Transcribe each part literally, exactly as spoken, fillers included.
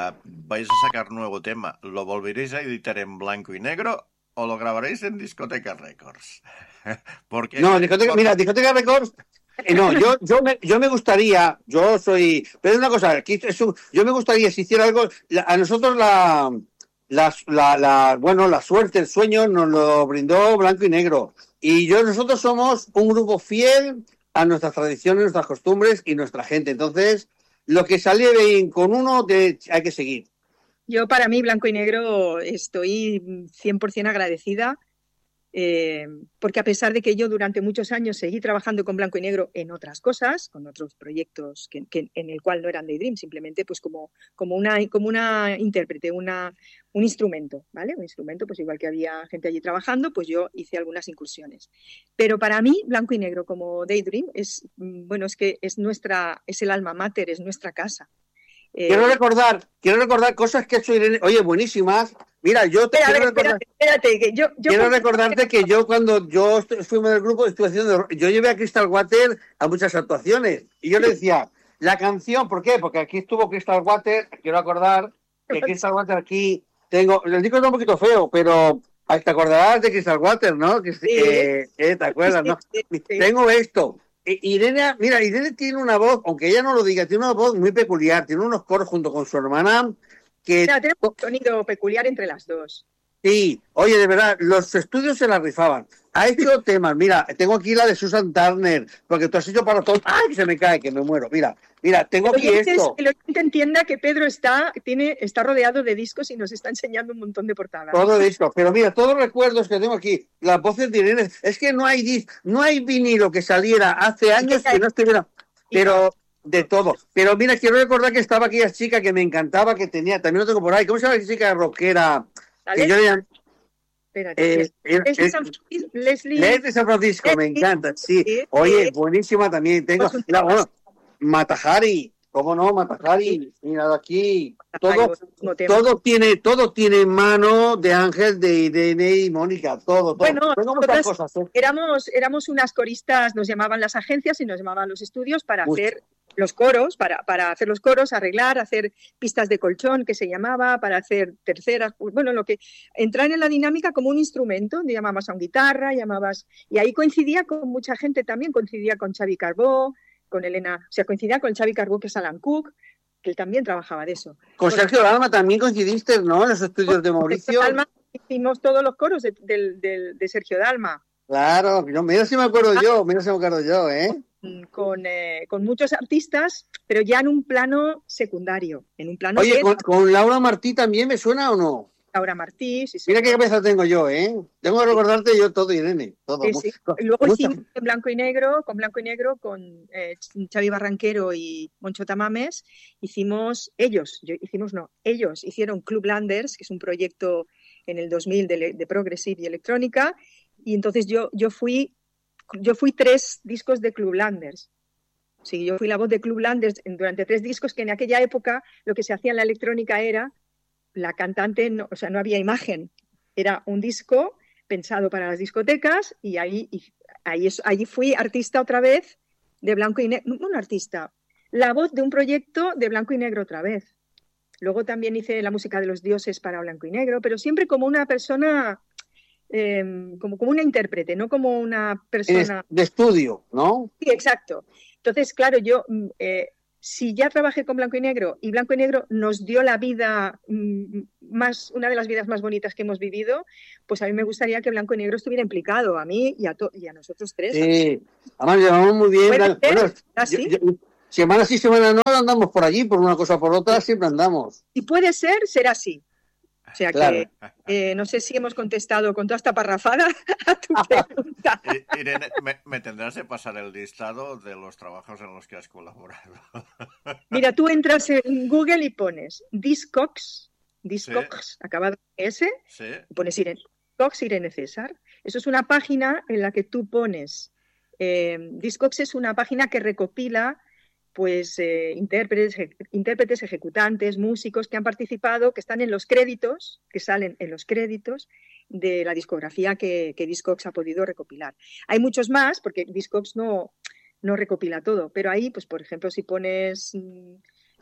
uh, vais a sacar nuevo tema. ¿Lo volveréis a editar en blanco y negro o lo grabaréis en Discoteca Records? Porque no, discoteca, por... mira, Discoteca Records. Eh, no, yo, yo, me, yo me gustaría, yo soy, pero es una cosa, aquí es un, yo me gustaría si hiciera algo, la, a nosotros la, la, la, la, bueno, la suerte, el sueño nos lo brindó Blanco y Negro, y yo, nosotros somos un grupo fiel a nuestras tradiciones, nuestras costumbres y nuestra gente, entonces, lo que saliera con uno de, hay que seguir. Yo, para mí, Blanco y Negro, estoy cien por ciento agradecida. Eh, porque a pesar de que yo durante muchos años seguí trabajando con Blanco y Negro en otras cosas, con otros proyectos que, que, en el cual no eran Daydream, simplemente pues como, como, una, como una intérprete, una, un instrumento, ¿vale? Un instrumento, pues igual que había gente allí trabajando, pues yo hice algunas incursiones. Pero para mí, Blanco y Negro como Daydream es, bueno, es que es nuestra, es el alma mater, es nuestra casa. Eh, quiero recordar, quiero recordar cosas que ha hecho Irene, oye, buenísimas. Mira, yo te espérate, quiero recordar, espérate, espérate, que yo, yo quiero recordarte que yo cuando yo fuimos del grupo estuve haciendo, yo llevé a Crystal Water a muchas actuaciones y yo le decía la canción, ¿por qué? Porque aquí estuvo Crystal Water, quiero acordar que Crystal Water aquí tengo, el disco está un poquito feo, pero te acordarás de Crystal Water, ¿no? Que, sí. eh, eh, ¿te acuerdas, no? Sí, sí, sí. Tengo esto. Irene, mira, Irene tiene una voz, aunque ella no lo diga, tiene una voz muy peculiar, tiene unos coros junto con su hermana que... Ya, tiene un sonido peculiar entre las dos. Sí, oye, de verdad, los estudios se la rifaban. Ha hecho temas, mira, tengo aquí la de Susan Turner, porque tú has hecho para todos. ¡Ay, que se me cae, que me muero! Mira, mira, tengo aquí oyentes, esto. Que el oyente entienda que Pedro está, tiene, está rodeado de discos y nos está enseñando un montón de portadas. Todo disco, pero mira, todos los recuerdos que tengo aquí, las voces de Irene, es que no hay dis, no hay vinilo que saliera hace años que no estuviera, pero de todo. Pero mira, quiero recordar que estaba aquella chica que me encantaba, que tenía, también lo tengo por ahí, ¿cómo se llama esa chica rockera? Que yo le Espérate, eh, eh, Leslie, eh, San Leslie, Leslie San Francisco, Leslie, me encanta, sí. sí Oye, sí. Buenísima también. Tengo la, bueno, Matahari, ¿cómo no? Matahari, mira aquí. Todo, todo tiene, todo tiene mano de Ángel, de Irene y Mónica, todo, todo. Bueno, cosas, ¿eh? éramos, éramos unas coristas, nos llamaban las agencias y nos llamaban los estudios para Uy. hacer los coros, para, para hacer los coros, arreglar, hacer pistas de colchón, que se llamaba, para hacer terceras, bueno, lo que entrar en la dinámica como un instrumento, llamabas a una guitarra, llamabas, y ahí coincidía con mucha gente también, coincidía con Xavi Carbó, con Elena, o sea, coincidía con Xavi Carbó, que es Alan Cook, que él también trabajaba de eso. Con Sergio Dalma también coincidiste, ¿no? En los estudios de Mauricio. Dalma, hicimos todos los coros de, de, de, de Sergio Dalma. Claro, mira si me acuerdo ah. yo, mira si me acuerdo yo, ¿eh? Con, eh, con muchos artistas, pero ya en un plano secundario. En un plano Oye, de... ¿con, ¿con Laura Martí también me suena o no? Laura Martí, sí, sí. Mira qué cabeza tengo yo, ¿eh? Tengo que recordarte yo todo, Irene. Todo. Sí, sí. Luego mucha... hicimos en blanco y negro, con blanco y negro, con eh, Xavi Barranquero y Moncho Tamames, hicimos, ellos, yo, hicimos no, ellos hicieron Club Landers, que es un proyecto en el dos mil de, de Progressive y electrónica, y entonces yo, yo fui Yo fui tres discos de Club Landers. Sí, yo fui la voz de Club Landers durante tres discos, que en aquella época lo que se hacía en la electrónica era, la cantante, no, o sea, no había imagen. Era un disco pensado para las discotecas y ahí, y ahí, ahí fui artista otra vez de blanco y negro. No, un artista, la voz de un proyecto de blanco y negro otra vez. Luego también hice la música de los dioses para blanco y negro, pero siempre como una persona... Eh, como, como una intérprete, no como una persona... De estudio, ¿no? Sí, exacto. Entonces, claro, yo, eh, si ya trabajé con Blanco y Negro, y Blanco y Negro nos dio la vida mm, más, una de las vidas más bonitas que hemos vivido, pues a mí me gustaría que Blanco y Negro estuviera implicado, a mí y a, to y a nosotros tres. Sí, además llevamos muy bien. Bueno, ¿así? Yo, yo, semana sí, semana no, andamos por allí, por una cosa o por otra, siempre andamos. Si puede ser, será así. O sea claro. que eh, no sé si hemos contestado con toda esta parrafada a tu pregunta. Irene, me, me tendrás de pasar el listado de los trabajos en los que has colaborado. Mira, tú entras en Google y pones Discogs, Discogs, sí. acabado en S, sí. y pones Irene, Discogs Irene César. Eso es una página en la que tú pones, eh, Discogs es una página que recopila pues eh, intérpretes, intérpretes, ejecutantes, músicos que han participado, que están en los créditos, que salen en los créditos de la discografía que, que Discogs ha podido recopilar. Hay muchos más, porque Discogs no, no recopila todo, pero ahí, pues por ejemplo, si pones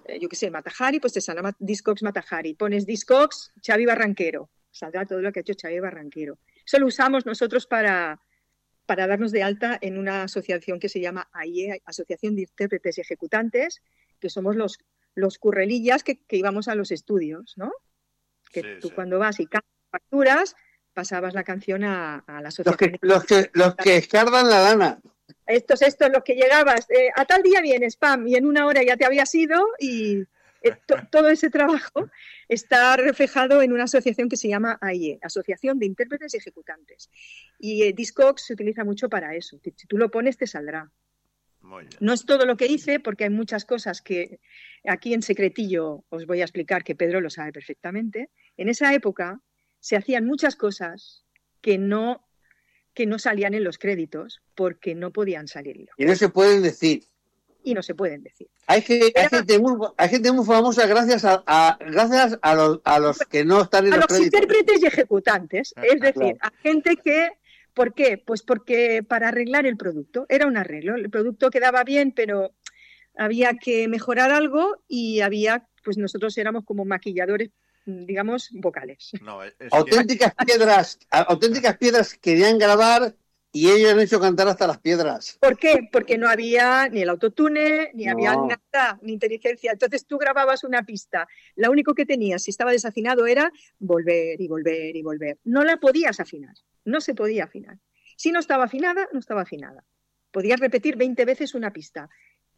eh, yo qué sé, Mata-Hari, pues te saldrá Discogs Mata-Hari. Pones Discogs Xavi Barranquero, saldrá todo lo que ha hecho Xavi Barranquero. Eso lo usamos nosotros para, para darnos de alta en una asociación que se llama A I E, Asociación de Intérpretes y Ejecutantes, que somos los, los currelillas que, que íbamos a los estudios, ¿no? Que Sí, tú sí. cuando vas y cantas facturas, pasabas la canción a, a la asociación. Los que, los que, los que escardan la lana. Estos, estos, los que llegabas, eh, a tal día vienes, pam, y en una hora ya te habías ido y eh, to, todo ese trabajo está reflejado en una asociación que se llama A I E, Asociación de Intérpretes y Ejecutantes. Y eh, Discogs se utiliza mucho para eso. Si tú lo pones, te saldrá. Muy bien. No es todo lo que hice, porque hay muchas cosas que aquí en secretillo os voy a explicar, que Pedro lo sabe perfectamente. En esa época se hacían muchas cosas que no, que no salían en los créditos porque no podían salir. Y no se pueden decir. Y no se pueden decir. Hay, que, hay, gente, muy, hay gente muy famosa gracias a, a gracias a los, a los que no están en a los, los créditos. intérpretes y ejecutantes. Es decir, Claro. a gente que... ¿Por qué? Pues porque para arreglar el producto. Era un arreglo. El producto quedaba bien, pero había que mejorar algo y había... Pues nosotros éramos como maquilladores, digamos, vocales. No, es auténticas que... piedras, auténticas piedras querían grabar y ellos han hecho cantar hasta las piedras. ¿Por qué? Porque no había ni el autotune, ni No. había nada, ni inteligencia. Entonces tú grababas una pista. Lo único que tenías, si estaba desafinado, era volver y volver y volver. No la podías afinar. No se podía afinar. Si no estaba afinada, no estaba afinada. Podías repetir veinte veces una pista.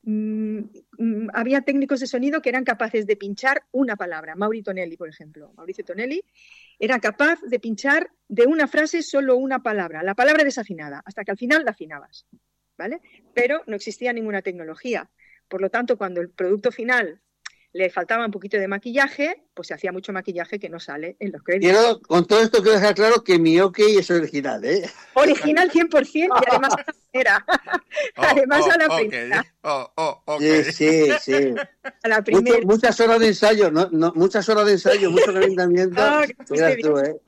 Mm, mm, había técnicos de sonido que eran capaces de pinchar una palabra. Mauri Tonelli, por ejemplo. Mauricio Tonelli era capaz de pinchar de una frase solo una palabra, la palabra desafinada, hasta que al final la afinabas, ¿vale? Pero no existía ninguna tecnología. Por lo tanto, cuando el producto final le faltaba un poquito de maquillaje, pues se hacía mucho maquillaje que no sale en los créditos. Quiero, con todo esto quiero dejar claro que mi OK es original, ¿eh? Original cien por ciento y además a la primera. Oh, además oh, a la okay. primera. Oh, oh, okay. Sí, sí, sí. A la primera. Mucho, muchas horas de ensayo, no, no, muchas horas de ensayo, mucho calentamiento. Ah, que Miras sí, tú, ¿eh?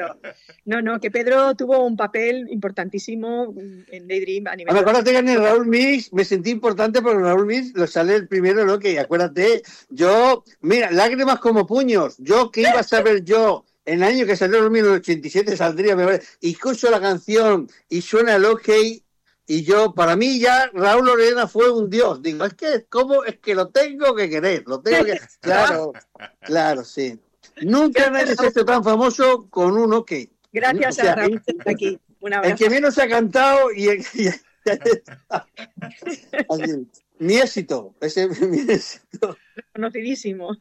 No, no, que Pedro tuvo un papel importantísimo en Daydream a nivel... Me acuérdate que en el Raúl Mix me sentí importante porque en el Raúl Mix lo sale el primero, ¿no? Que acuérdate, yo, mira, lágrimas como puños, yo que iba a saber yo, en el año que salió en el ochenta y siete saldría, y escucho la canción y suena el OK, y yo, para mí ya Raúl Orellana fue un dios. Digo, es que, ¿cómo? Es que lo tengo que querer, lo tengo que... Claro, claro, sí. Nunca nadie se ha hecho tan famoso con un OK. Gracias O sea, a Raúl que está aquí. Un abrazo. El que menos ha cantado y el que... Así, mi éxito, ese mi éxito. Conocidísimo.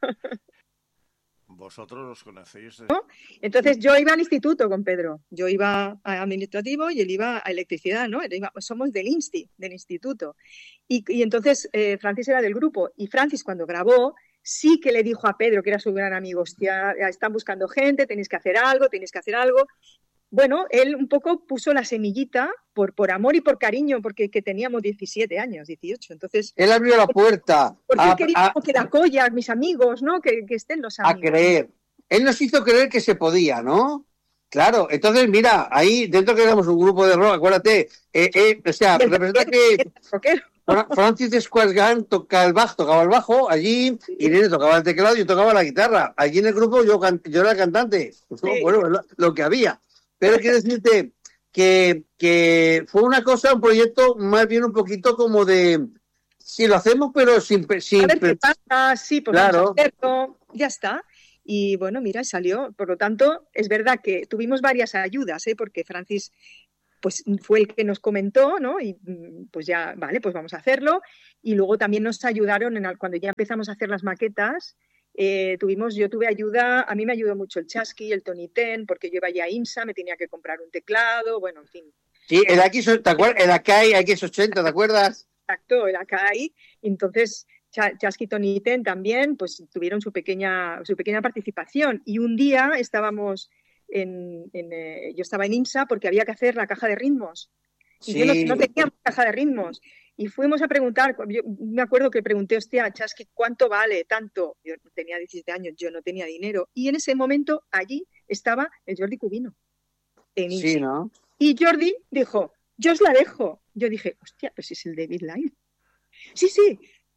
Vosotros los conocéis. ¿No? Entonces yo iba al instituto con Pedro. Yo iba a administrativo y él iba a electricidad, ¿no? Él iba, somos del INSTI, del instituto. Y, y entonces eh, Francis era del grupo. Y Francis cuando grabó sí que le dijo a Pedro, que era su gran amigo, hostia, están buscando gente, tenéis que hacer algo, tenéis que hacer algo. Bueno, él un poco puso la semillita por, por amor y por cariño, porque que teníamos diecisiete años, dieciocho. Entonces, él abrió la puerta. Porque a, él quería a, que la colla, mis amigos, ¿no? Que, que estén los amigos. A creer. Él nos hizo creer que se podía, ¿no? Claro, entonces mira, ahí dentro que éramos un grupo de rock, acuérdate, eh, eh, o sea, representa que Francis de Squaresgan toca el bajo, tocaba el bajo, allí Irene tocaba el teclado y yo tocaba la guitarra. Allí en el grupo yo, yo era el cantante, ¿no? Sí. Bueno, lo, lo que había. Pero quiero decirte que, que fue una cosa, un proyecto más bien un poquito como de, si lo hacemos pero sin... sin a ver qué pasa, sí, pues claro. Vamos a hacerlo, ya está. Y bueno, mira, salió. Por lo tanto, es verdad que tuvimos varias ayudas, ¿eh? Porque Francis pues fue el que nos comentó, ¿no? Y pues ya, vale, pues vamos a hacerlo. Y luego también nos ayudaron en el, cuando ya empezamos a hacer las maquetas. Eh, tuvimos, yo tuve ayuda, a mí me ayudó mucho el Chasqui, el Tony Ten, porque yo iba ya a IMSA, me tenía que comprar un teclado, bueno, en fin. Sí, el X, ¿te acuerdas? El Akai X ochenta, ¿te acuerdas? Exacto, el Akai. Entonces, Chasqui y Tony Ten también, pues tuvieron su pequeña, su pequeña participación. Y un día estábamos en, en eh, yo estaba en IMSA porque había que hacer la caja de ritmos. Y sí. yo no, no tenía caja de ritmos. Y fuimos a preguntar, yo me acuerdo que pregunté, hostia, Chasqui, ¿cuánto vale tanto? Yo tenía diecisiete años, yo no tenía dinero. Y en ese momento, allí estaba el Jordi Cubino. En sí, ¿no? Y Jordi dijo, yo os la dejo. Yo dije, hostia, pues es el David Line. Sí, sí,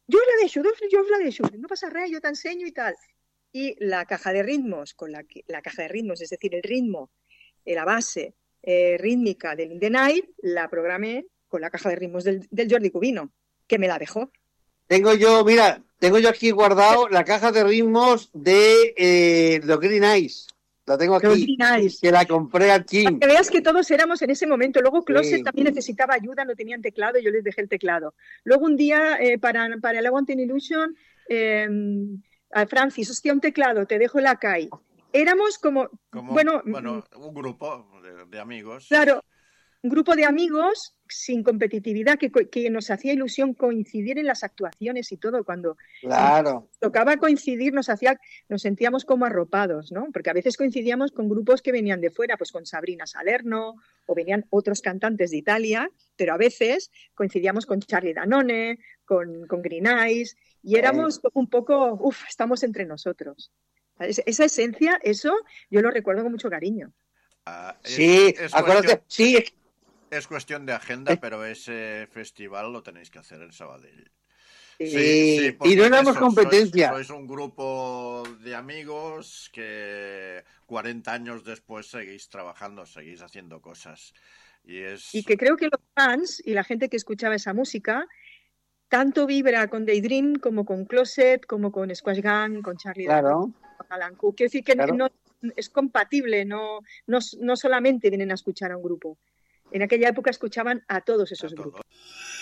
jo la deixo, jo la deixo, no pasa res, yo te enseño y tal. Y la caja de ritmos, con la, la caja de ritmos, es decir, el ritmo, eh, la base eh, rítmica del In the Night, la programé con la caja de ritmos del, del Jordi Cubino, que me la dejó. Tengo yo, mira, tengo yo aquí guardado la caja de ritmos de eh, los Green Eyes. La tengo aquí, que la compré aquí. Para que veas que todos éramos en ese momento. Luego Closet sí. también necesitaba ayuda, no tenían teclado, yo les dejé el teclado. Luego un día, eh, para, para el I Want an Illusion, eh, a Francis, hostia, un teclado, te dejo el Akai. Éramos como, como bueno, bueno, un grupo de, de amigos. Claro, un grupo de amigos sin competitividad, que, que nos hacía ilusión coincidir en las actuaciones y todo. Cuando claro. tocaba coincidir, nos hacía, nos sentíamos como arropados, ¿no? Porque a veces coincidíamos con grupos que venían de fuera, pues con Sabrina Salerno, o venían otros cantantes de Italia, pero a veces coincidíamos con Charlie Danone, con, con Green Eyes, y éramos eh. un poco, uff, estamos entre nosotros. Esa esencia, eso yo lo recuerdo con mucho cariño. Uh, es, sí, es acuérdate, cuestión, sí. Es, es cuestión de agenda, es, pero ese festival lo tenéis que hacer en Sabadell. Sí, sí, sí y no éramos eso, competencia. Sois, sois un grupo de amigos que cuarenta años después seguís trabajando, seguís haciendo cosas. Y, es... y que creo que los fans y la gente que escuchaba esa música tanto vibra con Daydream como con Closet, como con Squash Gang, con Charlie claro. Danone, con Alan Cook. Quiero decir que claro. no, es compatible, no, no, no solamente vienen a escuchar a un grupo. En aquella época escuchaban a todos esos a grupos. Todos.